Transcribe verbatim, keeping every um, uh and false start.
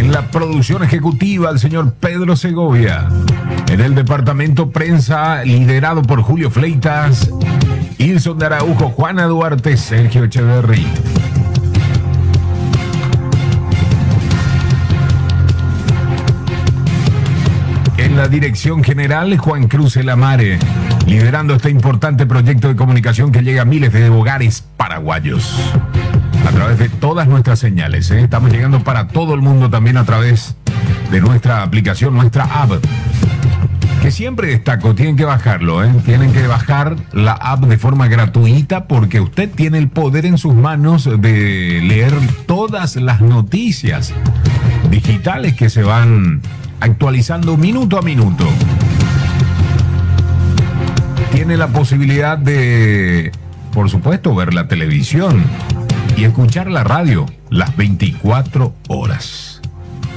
En la producción ejecutiva, el señor Pedro Segovia. En el departamento prensa, liderado por Julio Fleitas, Ilson de Araujo, Juana Duarte, Sergio Echeverry. En la dirección general, Juan Cruz Elamare, liderando este importante proyecto de comunicación que llega a miles de hogares paraguayos a través de todas nuestras señales, ¿eh? Estamos llegando para todo el mundo también a través de nuestra aplicación, nuestra app, que siempre destaco, tienen que bajarlo, ¿eh? Tienen que bajar la app de forma gratuita porque usted tiene el poder en sus manos de leer todas las noticias digitales que se van actualizando minuto a minuto. Tiene la posibilidad de, por supuesto, ver la televisión y escuchar la radio las veinticuatro horas.